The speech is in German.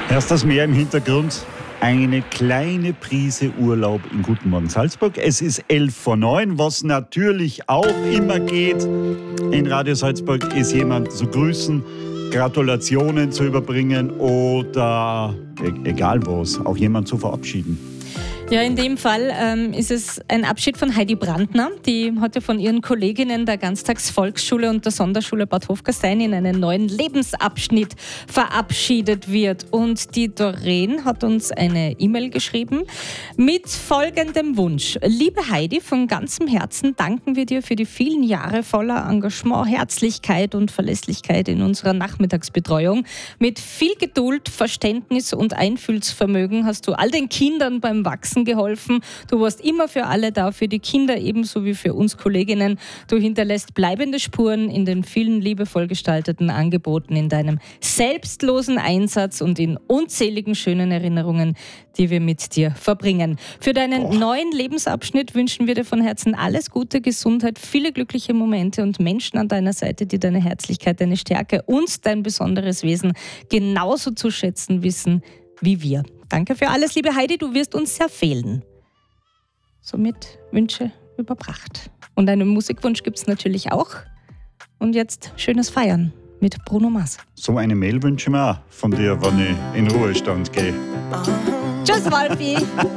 Erst das Meer im Hintergrund, eine kleine Prise Urlaub in Guten Morgen Salzburg. Es ist 11:09, was natürlich auch immer geht. In Radio Salzburg ist jemand zu grüßen, Gratulationen zu überbringen oder egal was, auch jemand zu verabschieden. Ja, in dem Fall ist es ein Abschied von Heidi Brandner. Die heute von ihren Kolleginnen der Ganztagsvolksschule und der Sonderschule Bad Hofgastein in einen neuen Lebensabschnitt verabschiedet wird. Und die Doreen hat uns eine E-Mail geschrieben mit folgendem Wunsch. Liebe Heidi, von ganzem Herzen danken wir dir für die vielen Jahre voller Engagement, Herzlichkeit und Verlässlichkeit in unserer Nachmittagsbetreuung. Mit viel Geduld, Verständnis und Einfühlsvermögen hast du all den Kindern beim Wachsen geholfen. Du warst immer für alle da, für die Kinder ebenso wie für uns Kolleginnen. Du hinterlässt bleibende Spuren in den vielen liebevoll gestalteten Angeboten, in deinem selbstlosen Einsatz und in unzähligen schönen Erinnerungen, die wir mit dir verbringen. Für deinen neuen Lebensabschnitt wünschen wir dir von Herzen alles Gute, Gesundheit, viele glückliche Momente und Menschen an deiner Seite, die deine Herzlichkeit, deine Stärke und dein besonderes Wesen genauso zu schätzen wissen wie wir. Danke für alles, liebe Heidi, du wirst uns sehr fehlen. Somit Wünsche überbracht. Und einen Musikwunsch gibt es natürlich auch. Und jetzt schönes Feiern mit Bruno Mars. So eine Mail wünsche ich mir auch von dir, wenn ich in Ruhestand gehe. Tschüss, Wolfi!